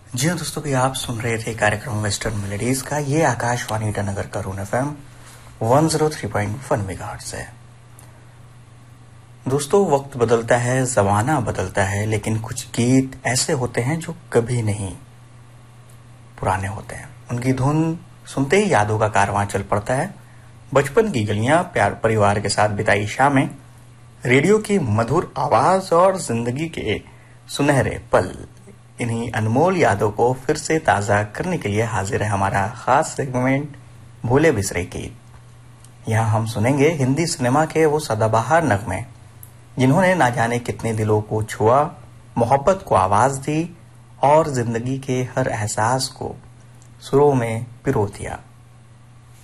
जी हाँ दोस्तों, भी आप सुन रहे थे कार्यक्रम वेस्टर्न मेलोडीज का। ये आकाशवाणी ईटानगर का रून FM 103.1 मेगाहर्ट्ज है। दोस्तों, वक्त बदलता है, जमाना बदलता है, लेकिन कुछ गीत ऐसे होते हैं जो कभी नहीं पुराने होते हैं। उनकी धुन सुनते ही यादों का कारवां चल पड़ता है। बचपन की गलियां, प्यार परिवार के साथ बिताई शामें, रेडियो की मधुर आवाज और जिंदगी के सुनहरे पल। इन्हीं अनमोल यादों को फिर से ताजा करने के लिए हाजिर है हमारा खास सेगमेंट भूले बिसरे गीत। यहाँ हम सुनेंगे हिंदी सिनेमा के वो सदाबहार नगमे जिन्होंने ना जाने कितने दिलों को छुआ, मोहब्बत को आवाज दी और जिंदगी के हर एहसास को सुरों में पिरो दिया।